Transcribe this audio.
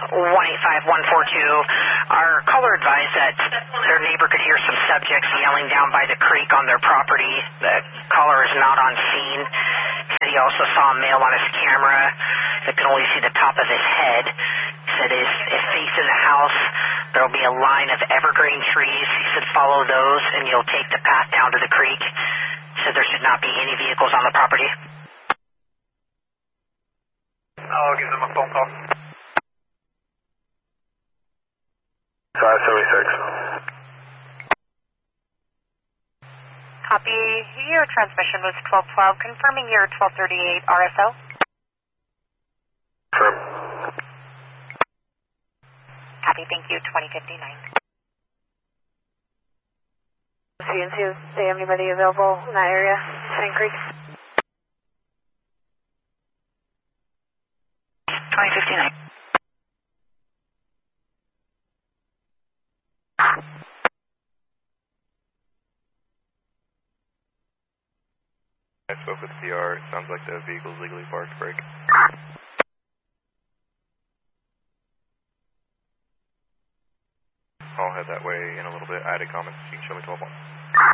Our caller advised that their neighbor could hear some subjects yelling down by the creek on their property. The caller is not on scene. Said he also saw a male on his camera that could only see the top of his head. Said if facing the house, there will be a line of evergreen trees. He said follow those and you'll take the path down to the creek. Said there should not be any vehicles on the property. I'll give them a phone call. 576. Copy. Your transmission was 1212. Confirming your 1238 RSO. Confirm. Copy. Thank you. 2059. CNC, do they have anybody available in that area? Sand Creek? 2059. I spoke with PR. It sounds like the vehicle's legally parked. Break. I'll head that way in a little bit. I added comments. You can show me 12-1.